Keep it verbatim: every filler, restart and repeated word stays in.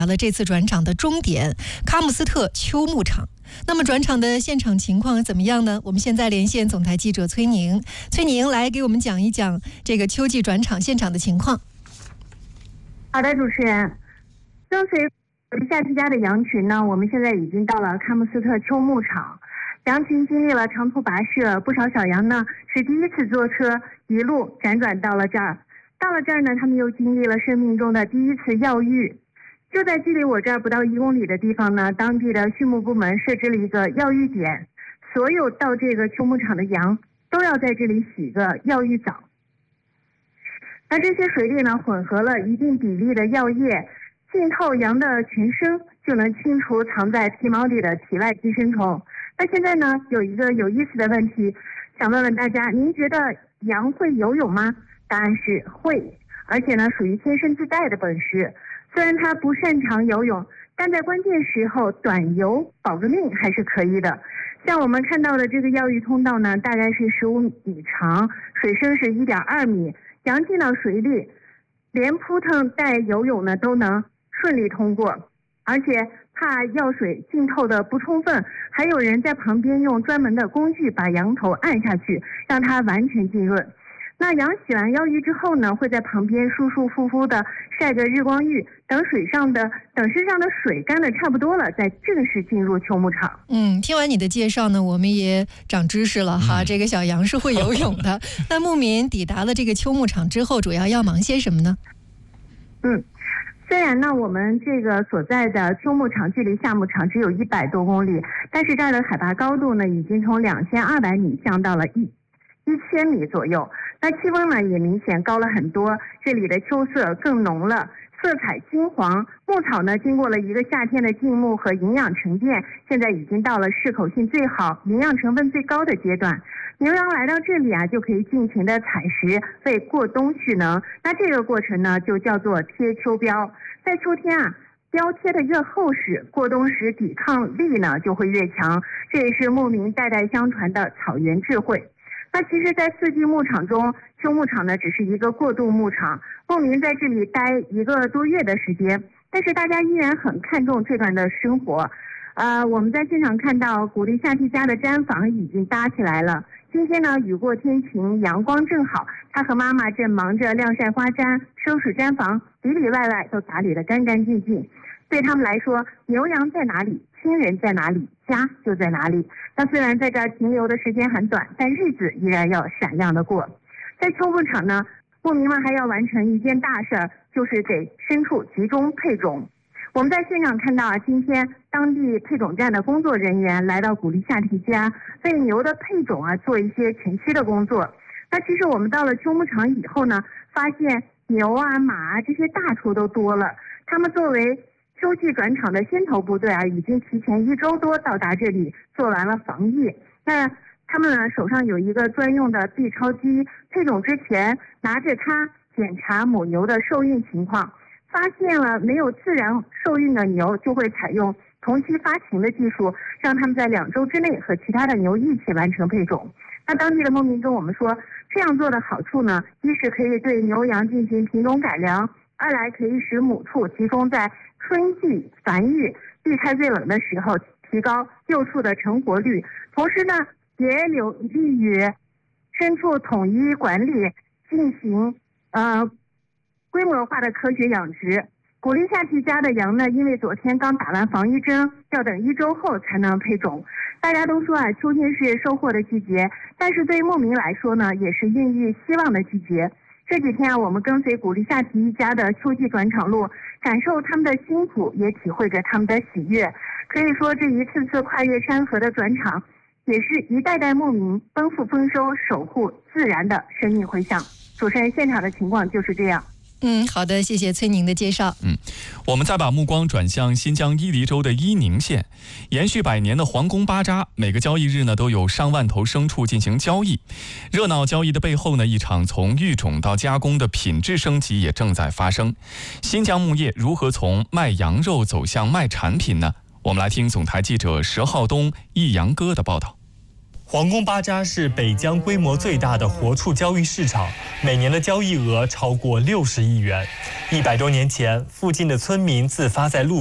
了这次转场的终点喀木斯特秋牧场。那么转场的现场情况怎么样呢？我们现在连线总台记者崔宁，崔宁来给我们讲一讲这个秋季转场现场的情况。 好的，主持人，跟随夏季家的羊群呢，我们现在已经到了喀木斯特秋牧场。羊群经历了长途跋涉，不少小羊呢是第一次坐车一路辗转到了这儿。到了这儿呢，他们又经历了生命中的第一次药浴。就在距离我这儿不到一公里的地方呢，当地的畜牧部门设置了一个药浴点，所有到这个秋牧场的羊都要在这里洗个药浴澡。那这些水里呢，混合了一定比例的药液，浸透羊的全身，就能清除藏在皮毛里的体外寄生虫。那现在呢，有一个有意思的问题，想问问大家，您觉得羊会游泳吗？答案是会，而且呢，属于天生自带的本事。虽然它不擅长游泳，但在关键时候短游保个命还是可以的。像我们看到的这个药浴通道呢，大概是十五米长，水深是一点二米。羊进到水里，连扑腾带游泳呢都能顺利通过，而且怕药水浸透的不充分，还有人在旁边用专门的工具把羊头按下去，让它完全浸润。那羊洗完药浴之后呢，会在旁边舒舒服服的晒个日光浴，等水上的等身上的水干的差不多了，再正式进入秋牧场。 嗯，听完你的介绍呢，我们也长知识了哈。嗯、这个小羊是会游泳的。那牧民抵达了这个秋牧场之后，主要要忙些什么呢？ 嗯。虽然呢，我们这个所在的秋牧场距离夏牧场只有一百多公里，但是这儿的海拔高度呢，已经从两千二百米降到了一一千米左右。那气温呢也明显高了很多，这里的秋色更浓了，色彩金黄。牧草呢经过了一个夏天的浸牧和营养沉淀，现在已经到了适口性最好、营养成分最高的阶段。牛羊来到这里啊，就可以尽情的采食，为过冬蓄能。那这个过程呢，就叫做贴秋膘。在秋天啊，膘贴的越厚实，过冬时抵抗力呢就会越强。这也是牧民代代相传的草原智慧。那其实，在四季牧场中，秋牧场呢只是一个过渡牧场，牧民在这里待一个多月的时间，但是大家依然很看重这段的生活。呃，我们在现场看到古力夏蒂家的毡房已经搭起来了。今天呢，雨过天晴，阳光正好，他和妈妈正忙着晾晒花毡、收拾毡房，里里外外都打理得干干净净。对他们来说，牛羊在哪里，亲人在哪里，家就在哪里。那虽然在这儿停留的时间很短，但日子依然要闪亮的过。在秋牧场呢，牧民们还要完成一件大事儿，就是给牲畜集中配种。我们在现场看到啊，今天当地配种站的工作人员来到古力夏蒂家，为牛的配种啊做一些前期的工作。那其实我们到了秋牧场以后呢，发现牛啊、马啊这些大畜都多了。他们作为秋季转场的先头部队啊，已经提前一周多到达这里，做完了防疫。那他们呢手上有一个专用的 B 超机，配种之前拿着它检查母牛的受孕情况。发现了没有自然受孕的牛，就会采用同期发情的技术，让他们在两周之内和其他的牛一起完成配种。那当地的牧民跟我们说，这样做的好处呢，一是可以对牛羊进行品种改良，二来可以使母畜集中在春季繁育，避开最冷的时候，提高幼畜的成活率。同时呢，也有利于牲畜统一管理，进行呃。规模化的科学养殖。古力夏蒂家的羊呢，因为昨天刚打完防疫针，要等一周后才能配种。大家都说啊，秋天是收获的季节，但是对于牧民来说呢，也是孕育希望的季节。这几天啊，我们跟随古力夏蒂一家的秋季转场路，感受他们的辛苦，也体会着他们的喜悦。可以说，这一次次跨越山河的转场，也是一代代牧民奔赴丰收、守护自然的生命回响。主持人，现场的情况就是这样。 嗯，好的，谢谢崔宁的介绍。 嗯，我们再把目光转向新疆伊犁州的伊宁县，延续百年的皇宫巴扎，每个交易日呢都有上万头牲畜进行交易。热闹交易的背后呢，一场从育种到加工的品质升级也正在发生。新疆牧业如何从卖羊肉走向卖产品呢？我们来听总台记者石浩东、易阳哥的报道。 皇宫巴扎是北疆规模最大的活畜交易市场，每年的交易额超过六十亿元。一百多年前，附近的村民自发在路